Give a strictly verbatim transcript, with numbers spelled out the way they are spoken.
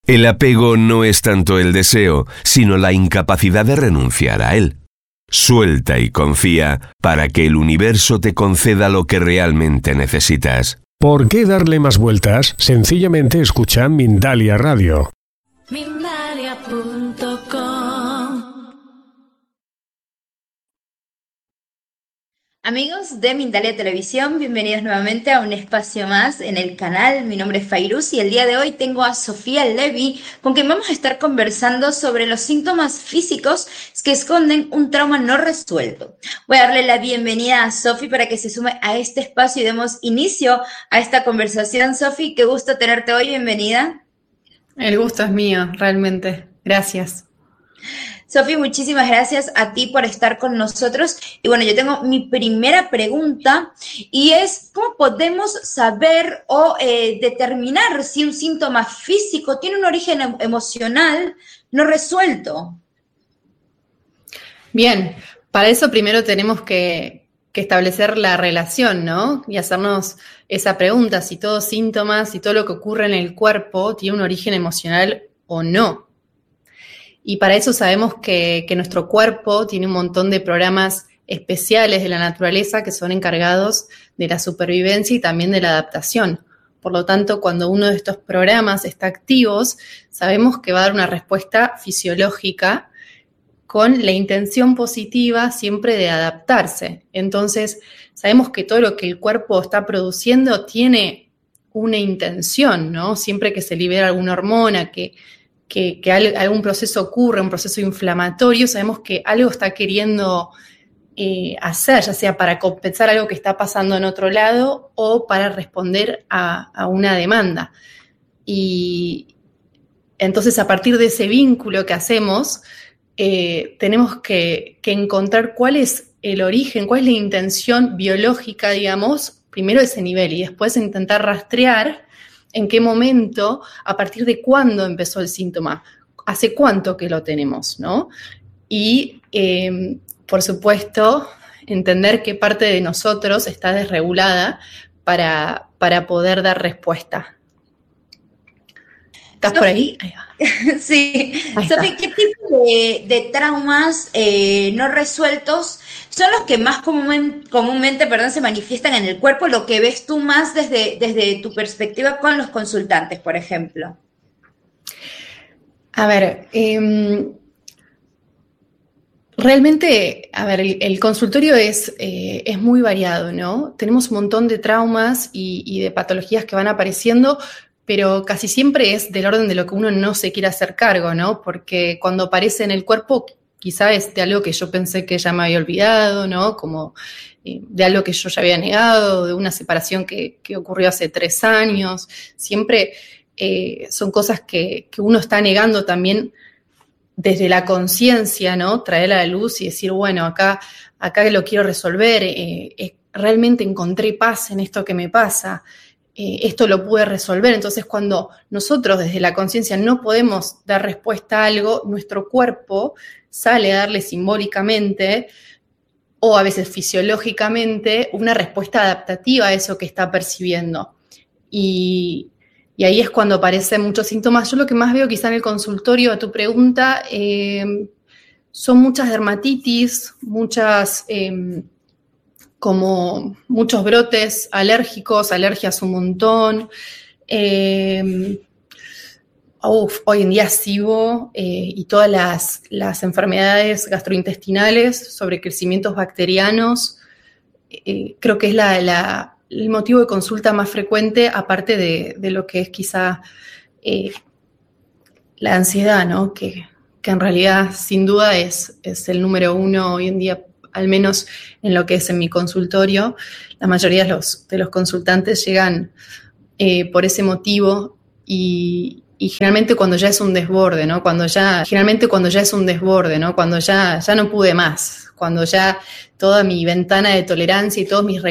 El apego no es tanto el deseo, sino la incapacidad de renunciar a él. Suelta y confía para que el universo te conceda lo que realmente necesitas. ¿Por qué darle más vueltas? Sencillamente escucha Mindalia Radio. Mindalia punto com. Amigos de Mindalia Televisión, bienvenidos nuevamente a un espacio más en el canal. Mi nombre es Fairuz y el día de hoy tengo a Sofía Levy, con quien vamos a estar conversando sobre los síntomas físicos que esconden un trauma no resuelto. Voy a darle la bienvenida a Sofi para que se sume a este espacio y demos inicio a esta conversación. Sofi, qué gusto tenerte hoy, bienvenida. El gusto es mío, realmente. Gracias. Sofi, muchísimas gracias a ti por estar con nosotros. Y bueno, yo tengo mi primera pregunta y es, ¿cómo podemos saber o eh, determinar si un síntoma físico tiene un origen em- emocional no resuelto? Bien, para eso primero tenemos que, que establecer la relación, ¿no? Y hacernos esa pregunta, si todo síntoma, si todo lo que ocurre en el cuerpo tiene un origen emocional o no. Y para eso sabemos que, que nuestro cuerpo tiene un montón de programas especiales de la naturaleza que son encargados de la supervivencia y también de la adaptación. Por lo tanto, cuando uno de estos programas está activo, sabemos que va a dar una respuesta fisiológica con la intención positiva siempre de adaptarse. Entonces, sabemos que todo lo que el cuerpo está produciendo tiene una intención, ¿no? Siempre que se libera alguna hormona, que Que, que algún proceso ocurre, un proceso inflamatorio, sabemos que algo está queriendo eh, hacer, ya sea para compensar algo que está pasando en otro lado o para responder a, a una demanda. Y entonces, a partir de ese vínculo que hacemos, eh, tenemos que, que encontrar cuál es el origen, cuál es la intención biológica, digamos, primero ese nivel y después intentar rastrear en qué momento, a partir de cuándo empezó el síntoma, hace cuánto que lo tenemos, ¿no? Y, eh, por supuesto, entender qué parte de nosotros está desregulada para, para poder dar respuesta. ¿Estás por ahí? Ahí va. Sí. Ahí Sofi, está. ¿qué tipo de, de traumas eh, no resueltos son los que más comúnmente, comúnmente perdón, se manifiestan en el cuerpo? Lo que ves tú más desde, desde tu perspectiva con los consultantes, por ejemplo. A ver, eh, realmente, a ver, el, el consultorio es, eh, es muy variado, ¿no? Tenemos un montón de traumas y, y de patologías que van apareciendo, pero casi siempre es del orden de lo que uno no se quiere hacer cargo, ¿no? Porque cuando aparece en el cuerpo, quizá es de algo que yo pensé que ya me había olvidado, ¿no? Como eh, de algo que yo ya había negado, de una separación que, que ocurrió hace tres años. Siempre eh, son cosas que, que uno está negando también desde la conciencia, ¿no? Traerla a la luz y decir, bueno, acá, acá lo quiero resolver, eh, eh, realmente encontré paz en esto que me pasa. Eh, esto lo pude resolver. Entonces, cuando nosotros desde la conciencia no podemos dar respuesta a algo, nuestro cuerpo sale a darle simbólicamente o a veces fisiológicamente una respuesta adaptativa a eso que está percibiendo. Y, y ahí es cuando aparecen muchos síntomas. Yo lo que más veo quizá en el consultorio, a tu pregunta, eh, son muchas dermatitis, muchas... Eh, como muchos brotes alérgicos, alergias un montón. Eh, uf, hoy en día SIBO eh, y todas las, las enfermedades gastrointestinales sobre crecimientos bacterianos, eh, creo que es la, la, el motivo de consulta más frecuente, aparte de, de lo que es quizá eh, la ansiedad, ¿no? Que, que en realidad sin duda es, es el número uno hoy en día, al menos en lo que es en mi consultorio. La mayoría de los, de los consultantes llegan eh, por ese motivo y, y generalmente cuando ya es un desborde, ¿no? Cuando ya, generalmente cuando ya es un desborde, ¿no? Cuando ya, ya no pude más, cuando ya toda mi ventana de tolerancia y todos mis